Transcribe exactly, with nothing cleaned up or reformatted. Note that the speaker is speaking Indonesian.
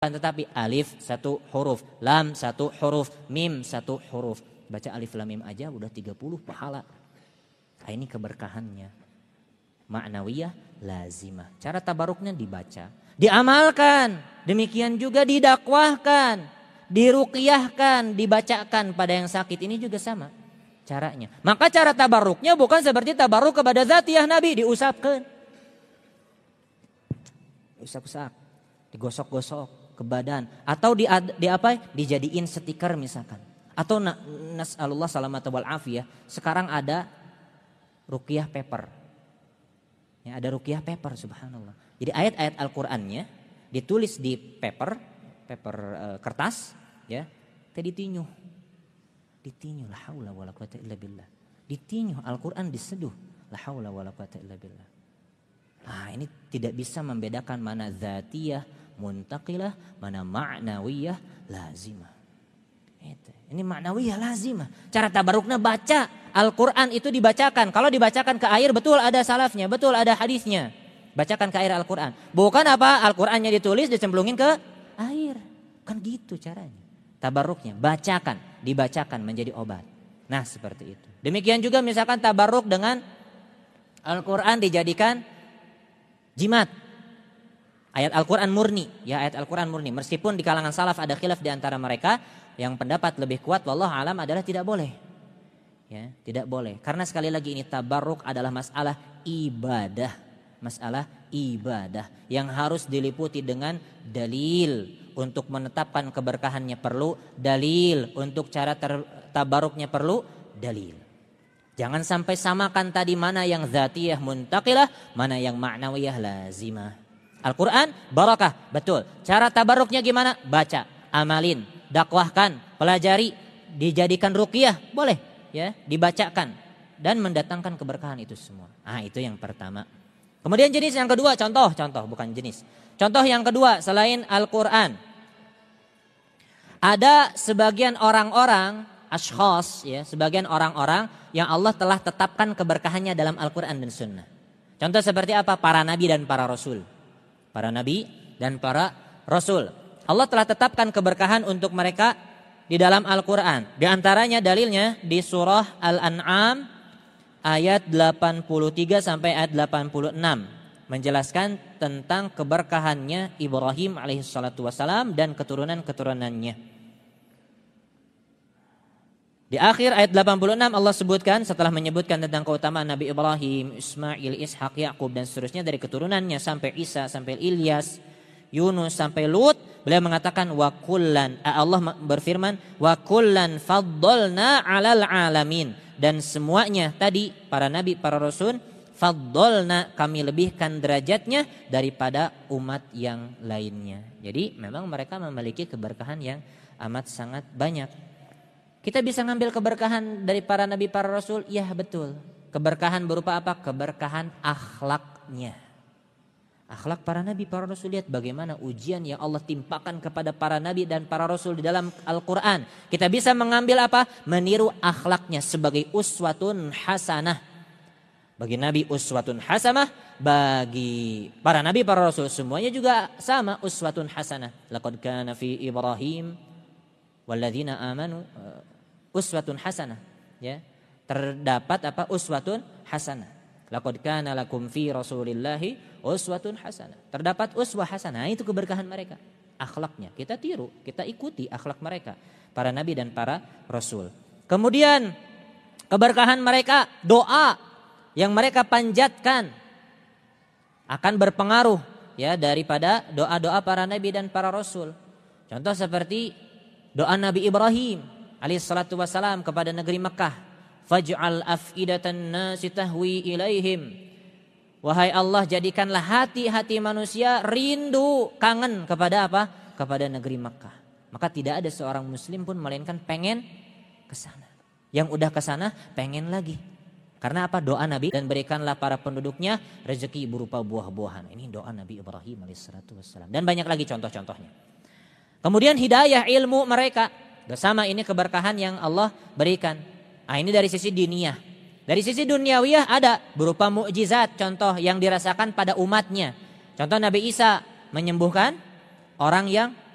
tetapi alif satu huruf, lam satu huruf, mim satu huruf. Baca alif lam mim aja udah tiga puluh pahala. Nah, ini keberkahannya. Ma'nawiyah lazimah. Cara tabaruknya dibaca, diamalkan. Demikian juga didakwahkan, diruqyahkan, dibacakan pada yang sakit. Ini juga sama caranya. Maka cara tabaruknya bukan seperti tabaruk kepada zatiyah Nabi, diusapkan, usap-usap, digosok-gosok ke badan, atau di, di apa? Dijadiin stiker misalkan. Atau nas'alullah salamata wal afiyah. Sekarang ada ruqyah paper. Ya, ada ruqyah paper, subhanallah. Jadi ayat-ayat Al-Qur'annya ditulis di paper, paper e, kertas, ya, tadi ditinyuh. Ditinyuh, la haula wala quwata illa billah. Ditinyuh Al-Qur'an, diseduh, la haula wala quwata illa billah. Nah, ini tidak bisa membedakan mana zatiyah, muntaqilah, mana ma'nawiyah, lazimah. Itu. Ini ma'nawiyah, lazimah. Cara tabaruknya baca Al-Quran itu dibacakan. Kalau dibacakan ke air, betul ada salafnya, betul ada hadisnya. Bacakan ke air Al-Quran. Bukan apa Al-Qurannya ditulis dicemplungin ke air. Kan gitu caranya. Tabaruknya bacakan, dibacakan menjadi obat. Nah, seperti itu. Demikian juga misalkan tabaruk dengan Al-Quran dijadikan jimat. Ayat Al-Quran murni, ya ayat Al-Quran murni. Meskipun di kalangan salaf ada khilaf di antara mereka, yang pendapat lebih kuat wallahu alam adalah tidak boleh. Ya, tidak boleh. Karena sekali lagi ini tabarruk adalah masalah ibadah, masalah ibadah yang harus diliputi dengan dalil. Untuk menetapkan keberkahannya perlu dalil, untuk cara ter- tabarruknya perlu dalil. Jangan sampai samakan tadi mana yang zatiyah muntaqilah, mana yang ma'nawiyah lazimah. Al-Quran barakah, betul. Cara tabaruknya gimana? Baca, amalin, dakwahkan, pelajari, dijadikan ruqyah, boleh, ya, dibacakan dan mendatangkan keberkahan itu semua. Ah, itu yang pertama. Kemudian jenis yang kedua, contoh, contoh bukan jenis. Contoh yang kedua selain Al-Quran, ada sebagian orang-orang, ashkhas, ya, sebagian orang-orang yang Allah telah tetapkan keberkahannya dalam Al-Quran dan Sunnah. Contoh seperti apa? Para nabi dan para rasul. Para nabi dan para rasul. Allah telah tetapkan keberkahan untuk mereka di dalam Al-Quran. Di antaranya dalilnya di surah Al-An'am ayat delapan puluh tiga sampai ayat delapan puluh enam. Menjelaskan tentang keberkahannya Ibrahim alaihissalatu wassalam dan keturunan-keturunannya. Di akhir ayat delapan puluh enam Allah sebutkan setelah menyebutkan tentang keutamaan Nabi Ibrahim, Ismail, Ishak, Yakub dan seterusnya dari keturunannya sampai Isa, sampai Ilyas, Yunus sampai Lut, beliau mengatakan wa kullan, Allah berfirman wa kullan faddalna 'alal alamin, dan semuanya tadi para nabi, para rasul, faddalna, kami lebihkan derajatnya daripada umat yang lainnya. Jadi memang mereka memiliki keberkahan yang amat sangat banyak. Kita bisa ngambil keberkahan dari para nabi, para rasul, ya betul. Keberkahan berupa apa? Keberkahan akhlaknya. Akhlak para nabi, para rasul, lihat bagaimana ujian yang Allah timpakan kepada para nabi dan para rasul di dalam Al-Quran. Kita bisa mengambil apa? Meniru akhlaknya sebagai uswatun hasanah. Bagi nabi uswatun hasanah, bagi para nabi, para rasul semuanya juga sama uswatun hasanah. Laqad kana fi Ibrahim walladzina amanu uswatun hasanah, ya. Terdapat apa? Uswatun hasanah. Laqad kana lakum fi Rasulillahi uswatun hasanah. Terdapat uswah hasanah. Itu keberkahan mereka. Akhlaknya kita tiru, kita ikuti akhlak mereka, para nabi dan para rasul. Kemudian keberkahan mereka, doa yang mereka panjatkan akan berpengaruh, ya, daripada doa-doa para nabi dan para rasul. Contoh seperti doa Nabi Ibrahim alaihissalatu wassalam kepada negeri Mekah, faj'al af'idatan nasi tahwi ilaihim, wahai Allah jadikanlah hati-hati manusia rindu, kangen kepada apa? Kepada negeri Mekah. Maka tidak ada seorang muslim pun melainkan pengen ke sana. Yang udah ke sana pengen lagi. Karena apa? Doa Nabi, dan berikanlah para penduduknya rezeki berupa buah-buahan. Ini doa Nabi Ibrahim alaihissalatu wassalam. Dan banyak lagi contoh-contohnya. Kemudian hidayah ilmu mereka, bersama ini keberkahan yang Allah berikan. Nah, ini dari sisi diniyah. Dari sisi duniawiyah ada berupa mukjizat, contoh yang dirasakan pada umatnya. Contoh Nabi Isa menyembuhkan orang yang